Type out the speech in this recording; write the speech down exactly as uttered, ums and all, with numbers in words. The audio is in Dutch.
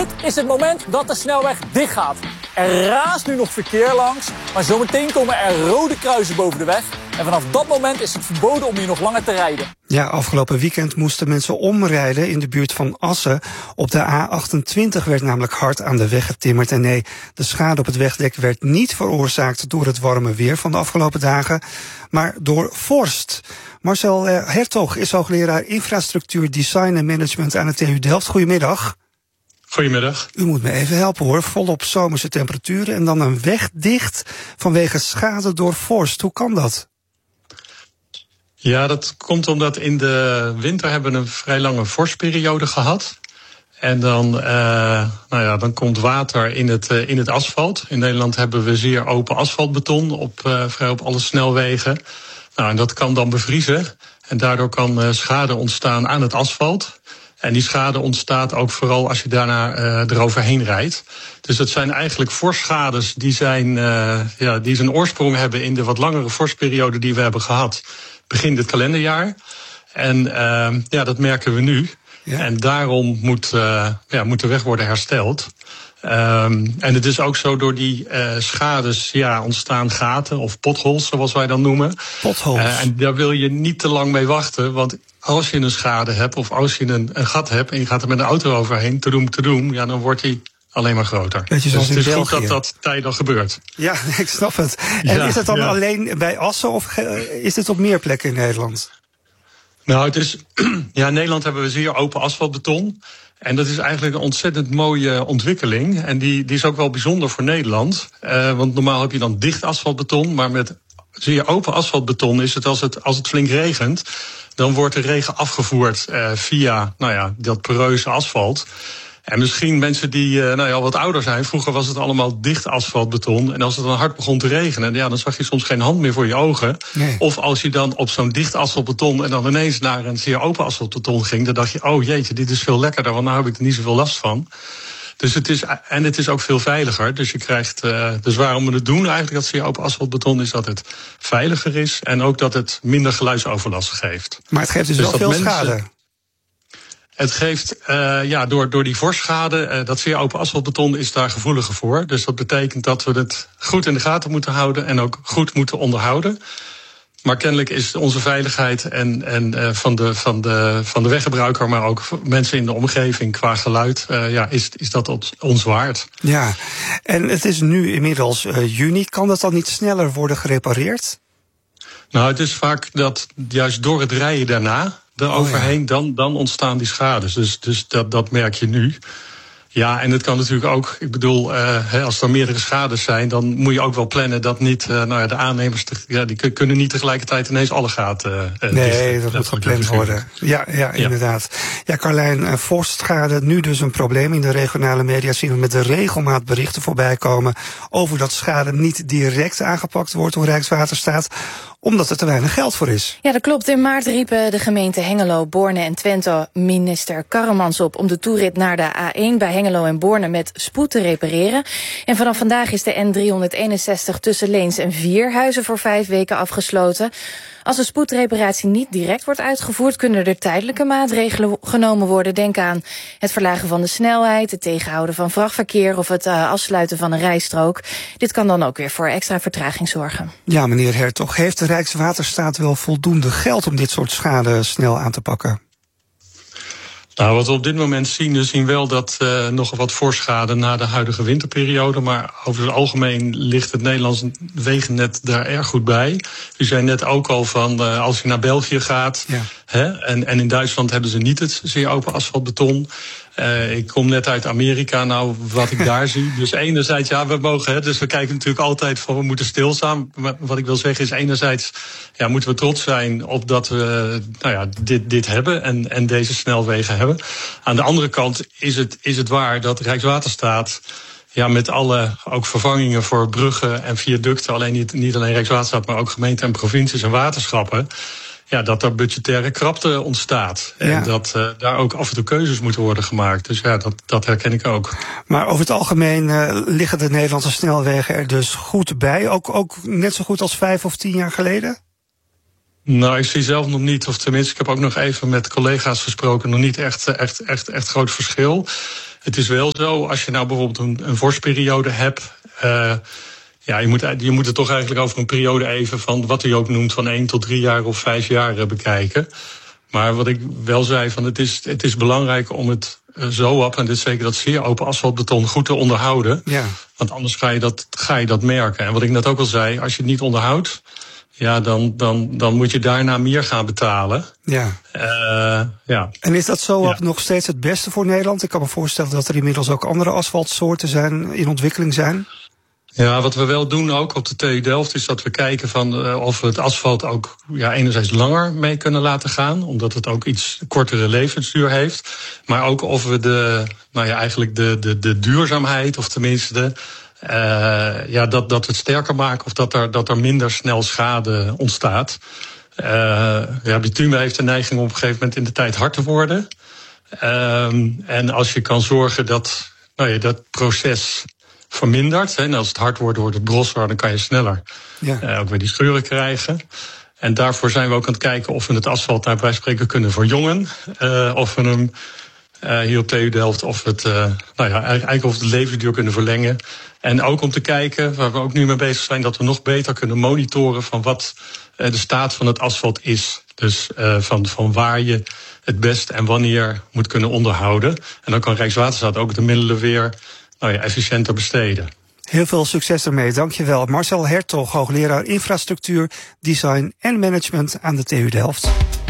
Dit is het moment dat de snelweg dicht gaat. Er raast nu nog verkeer langs, maar zometeen komen er rode kruisen boven de weg. En vanaf dat moment is het verboden om hier nog langer te rijden. Ja, afgelopen weekend moesten mensen omrijden in de buurt van Assen. Op de A achtentwintig werd namelijk hard aan de weg getimmerd. En nee, de schade op het wegdek werd niet veroorzaakt door het warme weer van de afgelopen dagen, maar door vorst. Marcel Hertog is hoogleraar infrastructuur, design en management aan de T U Delft. Goedemiddag. Goedemiddag. U moet me even helpen hoor. Volop zomerse temperaturen en dan een weg dicht vanwege schade door vorst. Hoe kan dat? Ja, dat komt omdat in de winter hebben we een vrij lange vorstperiode gehad. En dan, uh, nou ja, dan komt water in het, uh, in het asfalt. In Nederland hebben we zeer open asfaltbeton op, uh, vrij op alle snelwegen. Nou, en dat kan dan bevriezen. En daardoor kan uh, schade ontstaan aan het asfalt. En die schade ontstaat ook vooral als je daarna uh, eroverheen rijdt. Dus dat zijn eigenlijk vorstschades die, zijn, uh, ja, die zijn oorsprong hebben in de wat langere vorstperiode die we hebben gehad. Begin dit kalenderjaar. En uh, ja, dat merken we nu. Ja. En daarom moet, uh, ja, moet de weg worden hersteld. Um, en het is ook zo, door die uh, schades ja, ontstaan gaten of potholes, zoals wij dan noemen. Potholes. Uh, en daar wil je niet te lang mee wachten, want als je een schade hebt of als je een, een gat hebt en je gaat er met een auto overheen, te doen, te doen, ja, dan wordt die alleen maar groter. Beetje dus het is België. Goed dat dat tijdig gebeurt. Ja, ik snap het. En ja, is het dan ja. alleen bij Assen of is dit op meer plekken in Nederland? Nou, het is, ja, in Nederland hebben we zeer open asfaltbeton. En dat is eigenlijk een ontzettend mooie ontwikkeling. En die, die is ook wel bijzonder voor Nederland. Uh, want normaal heb je dan dicht asfaltbeton, maar met zeer open asfaltbeton is het als het, als het flink regent, dan wordt de regen afgevoerd uh, via, nou ja, dat poreuze asfalt. En misschien mensen die uh, nou ja, al wat ouder zijn, vroeger was het allemaal dicht asfaltbeton. En als het dan hard begon te regenen, ja, dan zag je soms geen hand meer voor je ogen. Nee. Of als je dan op zo'n dicht asfaltbeton en dan ineens naar een zeer open asfaltbeton ging, dan dacht je, oh jeetje, dit is veel lekkerder, want nou heb ik er niet zoveel last van. Dus het is, en het is ook veel veiliger. Dus je krijgt, uh, dus waarom we het doen eigenlijk, dat zeer open asfaltbeton, is dat het veiliger is en ook dat het minder geluidsoverlast geeft. Maar het geeft dus, dus wel veel mensen, schade. Het geeft, uh, ja, door, door die vorstschade, uh, dat zeer open asfaltbeton is daar gevoeliger voor. Dus dat betekent dat we het goed in de gaten moeten houden en ook goed moeten onderhouden. Maar kennelijk is onze veiligheid en, en uh, van, de, van, de, van de weggebruiker, maar ook mensen in de omgeving qua geluid, uh, ja, is, is dat ons, ons waard. Ja, en het is nu inmiddels uh, juni. Kan dat dan niet sneller worden gerepareerd? Nou, het is vaak dat juist door het rijden daarna, eroverheen, oh ja. dan, dan ontstaan die schades. Dus, dus dat, dat merk je nu. Ja, en het kan natuurlijk ook, ik bedoel, uh, als er meerdere schades zijn, dan moet je ook wel plannen dat niet, uh, nou ja, de aannemers, te, ja, die kunnen niet tegelijkertijd ineens alle gaten uh, Nee, dichten. dat, dat moet gepland worden. Ja, ja, inderdaad. Ja, Carlijn, uh, vorstschade, nu dus een probleem. In de regionale media zien we met de regelmaat berichten voorbij komen over dat schade niet direct aangepakt wordt door Rijkswaterstaat, omdat er te weinig geld voor is. Ja, dat klopt. In maart riepen de gemeenten Hengelo, Borne en Twente minister Karremans op om de toerit naar de A één bij Hengelo en Borne met spoed te repareren. En vanaf vandaag is de N driehonderdeenenzestig tussen Leens en Vierhuizen voor vijf weken afgesloten. Als de spoedreparatie niet direct wordt uitgevoerd, kunnen er tijdelijke maatregelen genomen worden. Denk aan het verlagen van de snelheid, het tegenhouden van vrachtverkeer of het uh, afsluiten van een rijstrook. Dit kan dan ook weer voor extra vertraging zorgen. Ja, meneer Hertog, heeft de Rijkswaterstaat wel voldoende geld om dit soort schade snel aan te pakken? Nou, wat we op dit moment zien, we zien wel dat uh, nog wat voorschade na de huidige winterperiode. Maar over het algemeen ligt het Nederlands wegennet daar erg goed bij. U zei net ook al van, uh, als je naar België gaat, ja. hè, en, en in Duitsland hebben ze niet het zeer open asfaltbeton. Uh, ik kom net uit Amerika, nou, wat ik daar zie. Dus enerzijds, ja, we mogen, hè, dus we kijken natuurlijk altijd van, we moeten stilstaan. Maar wat ik wil zeggen is, enerzijds, ja, moeten we trots zijn op dat we, nou ja, dit, dit hebben en, en deze snelwegen hebben. Aan de andere kant is het, is het waar dat Rijkswaterstaat, ja, met alle ook vervangingen voor bruggen en viaducten, alleen niet, niet alleen Rijkswaterstaat, maar ook gemeenten en provincies en waterschappen, ja, dat er budgettaire krapte ontstaat. Ja. En dat uh, daar ook af en toe keuzes moeten worden gemaakt. Dus ja, dat, dat herken ik ook. Maar over het algemeen uh, liggen de Nederlandse snelwegen er dus goed bij? Ook, ook net zo goed als vijf of tien jaar geleden? Nou, ik zie zelf nog niet, of tenminste, ik heb ook nog even met collega's gesproken, nog niet echt, echt, echt, echt groot verschil. Het is wel zo, als je nou bijvoorbeeld een, een vorstperiode hebt, uh, ja, je moet, je moet het toch eigenlijk over een periode even van wat u ook noemt, van één tot drie jaar of vijf jaar uh, bekijken. Maar wat ik wel zei, van het is, het is belangrijk om het uh, zo op, en dit is zeker dat zeer open asfaltbeton, goed te onderhouden. Ja. Want anders ga je, dat, ga je dat merken. En wat ik net ook al zei, als je het niet onderhoudt, ja, dan, dan, dan moet je daarna meer gaan betalen. Ja. Uh, ja. En is dat zo ja. nog steeds het beste voor Nederland? Ik kan me voorstellen dat er inmiddels ook andere asfaltsoorten zijn, in ontwikkeling zijn. Ja, wat we wel doen ook op de T U Delft is dat we kijken van uh, of we het asfalt ook ja, enerzijds langer mee kunnen laten gaan, omdat het ook iets kortere levensduur heeft. Maar ook of we de, nou ja, eigenlijk de, de, de duurzaamheid, of tenminste de, uh, ja, dat, dat we het sterker maken of dat er, dat er minder snel schade ontstaat. Uh, ja, bitumen heeft de neiging om op een gegeven moment in de tijd hard te worden. Um, en als je kan zorgen dat, nou ja, dat proces vermindert, hè, en als het hard wordt, wordt het brosser, dan kan je sneller ja. uh, ook weer die scheuren krijgen. En daarvoor zijn we ook aan het kijken of we het asfalt naar bij spreken kunnen verjongen. Uh, of we hem uh, hier op T U Delft, of we het, uh, nou ja, eigenlijk of we de levensduur kunnen verlengen. En ook om te kijken, waar we ook nu mee bezig zijn, dat we nog beter kunnen monitoren van wat uh, de staat van het asfalt is. Dus uh, van, van waar je het best en wanneer moet kunnen onderhouden. En dan kan Rijkswaterstaat ook de middelen weer nou ja, efficiënter besteden. Heel veel succes ermee, dankjewel. Marcel Hertog, hoogleraar infrastructuur, design en management aan de T U Delft.